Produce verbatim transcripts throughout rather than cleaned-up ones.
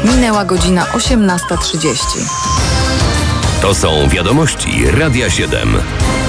Minęła godzina osiemnasta trzydzieści. To są wiadomości Radia siedem.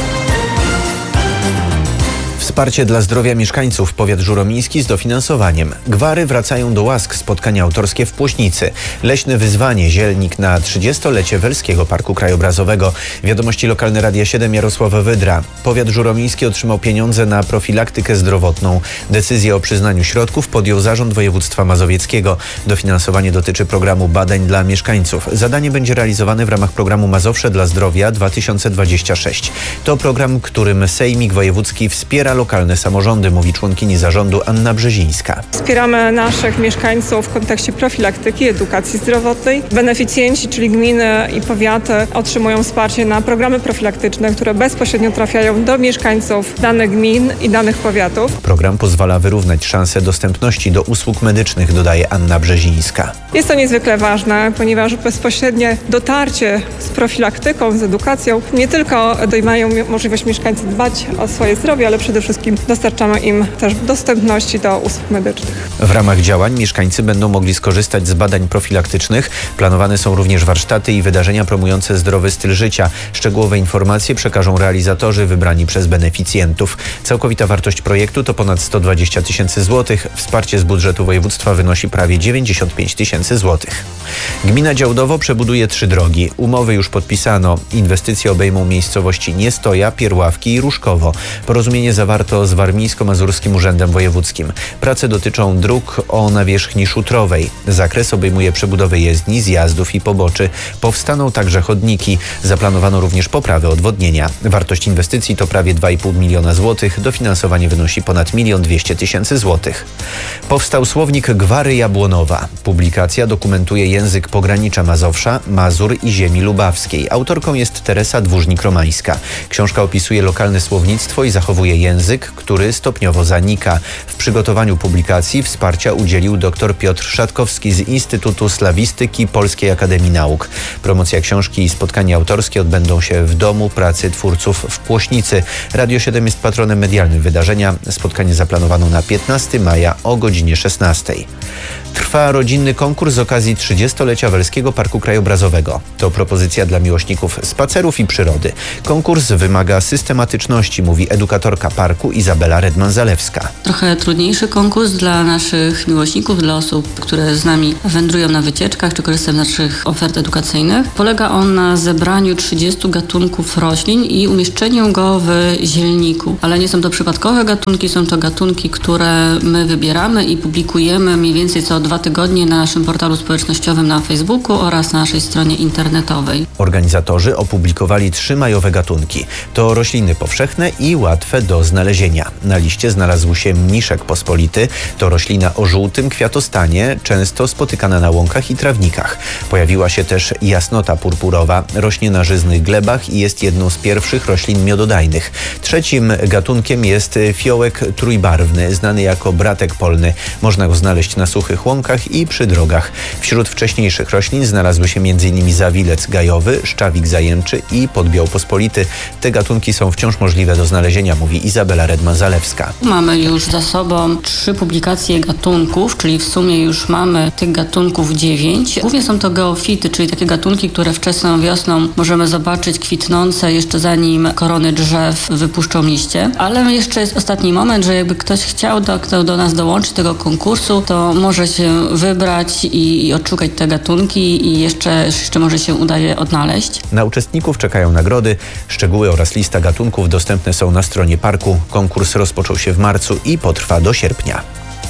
Wsparcie dla zdrowia mieszkańców. Powiat żuromiński z dofinansowaniem. Gwary wracają do łask. Spotkania autorskie w Płośnicy. Leśne wyzwanie. Zielnik na trzydziestolecie Welskiego Parku Krajobrazowego. Wiadomości lokalne Radia siedem. Jarosław Wydra. Powiat żuromiński otrzymał pieniądze na profilaktykę zdrowotną. Decyzję o przyznaniu środków podjął Zarząd Województwa Mazowieckiego. Dofinansowanie dotyczy programu badań dla mieszkańców. Zadanie będzie realizowane w ramach programu Mazowsze dla Zdrowia dwa tysiące dwudziesty szósty. To program, którym Sejmik Wojewódzki wspiera lokalne samorządy, mówi członkini zarządu Anna Brzezińska. Wspieramy naszych mieszkańców w kontekście profilaktyki, edukacji zdrowotnej. Beneficjenci, czyli gminy i powiaty, otrzymują wsparcie na programy profilaktyczne, które bezpośrednio trafiają do mieszkańców danych gmin i danych powiatów. Program pozwala wyrównać szanse dostępności do usług medycznych, dodaje Anna Brzezińska. Jest to niezwykle ważne, ponieważ bezpośrednie dotarcie z profilaktyką, z edukacją nie tylko mają możliwość mieszkańcy dbać o swoje zdrowie, ale przede wszystkim dostarczamy im też dostępności do usług medycznych. W ramach działań mieszkańcy będą mogli skorzystać z badań profilaktycznych. Planowane są również warsztaty i wydarzenia promujące zdrowy styl życia. Szczegółowe informacje przekażą realizatorzy wybrani przez beneficjentów. Całkowita wartość projektu to ponad sto dwadzieścia tysięcy złotych. Wsparcie z budżetu województwa wynosi prawie dziewięćdziesiąt pięć tysięcy złotych. Gmina Działdowo przebuduje trzy drogi. Umowy już podpisano. Inwestycje obejmą miejscowości Niestoja, Pierławki i Różkowo. Porozumienie zawarto z Warmińsko-Mazurskim Urzędem Wojewódzkim. Prace dotyczą dróg o nawierzchni szutrowej. Zakres obejmuje przebudowę jezdni, zjazdów i poboczy. Powstaną także chodniki. Zaplanowano również poprawę odwodnienia. Wartość inwestycji to prawie dwa i pół miliona złotych. Dofinansowanie wynosi ponad milion dwieście tysięcy złotych. Powstał słownik Gwary Jabłonowa. Publikacja dokumentuje język pogranicza Mazowsza, Mazur i ziemi lubawskiej. Autorką jest Teresa Dwórznik-Romańska. Książka opisuje lokalne słownictwo i zachowuje język, który stopniowo zanika. W przygotowaniu publikacji wsparcia udzielił dr Piotr Szatkowski z Instytutu Slawistyki Polskiej Akademii Nauk. Promocja książki i spotkania autorskie odbędą się w Domu Pracy Twórców w Płośnicy. Radio siedem jest patronem medialnym wydarzenia. Spotkanie zaplanowano na piętnastego maja o godzinie szesnastej. Trwa rodzinny konkurs z okazji trzydziestolecia Welskiego Parku Krajobrazowego. To propozycja dla miłośników spacerów i przyrody. Konkurs wymaga systematyczności, mówi edukatorka parku Izabela Redman-Zalewska. Trochę trudniejszy konkurs dla naszych miłośników, dla osób, które z nami wędrują na wycieczkach czy korzystają z naszych ofert edukacyjnych. Polega on na zebraniu trzydziestu gatunków roślin i umieszczeniu go w zielniku. Ale nie są to przypadkowe gatunki, są to gatunki, które my wybieramy i publikujemy mniej więcej co dwa tygodnie na naszym portalu społecznościowym na Facebooku oraz na naszej stronie internetowej. Organizatorzy opublikowali trzy majowe gatunki. To rośliny powszechne i łatwe do znalezienia. Na liście znalazł się mniszek pospolity. To roślina o żółtym kwiatostanie, często spotykana na łąkach i trawnikach. Pojawiła się też jasnota purpurowa. Rośnie na żyznych glebach i jest jedną z pierwszych roślin miododajnych. Trzecim gatunkiem jest fiołek trójbarwny, znany jako bratek polny. Można go znaleźć na suchych łąkach i przy drogach. Wśród wcześniejszych roślin znalazły się m.in. zawilec gajowy, szczawik zajęczy i podbiał pospolity. Te gatunki są wciąż możliwe do znalezienia, mówi Izabela Redman-Zalewska. Mamy już za sobą trzy publikacje gatunków, czyli w sumie już mamy tych gatunków dziewięć. Głównie są to geofity, czyli takie gatunki, które wczesną wiosną możemy zobaczyć kwitnące jeszcze zanim korony drzew wypuszczą liście. Ale jeszcze jest ostatni moment, że jakby ktoś chciał do, kto do nas dołączyć tego konkursu, to może się wybrać i, i odszukać te gatunki i jeszcze, jeszcze może się udaje odnaleźć. Na uczestników czekają nagrody. Szczegóły oraz lista gatunków dostępne są na stronie parku. Konkurs rozpoczął się w marcu i potrwa do sierpnia.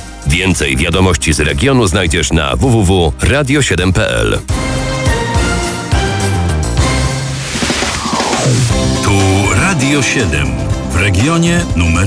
Więcej wiadomości z regionu znajdziesz na w w w kropka radio siedem kropka p l. Tu Radio siedem w regionie numer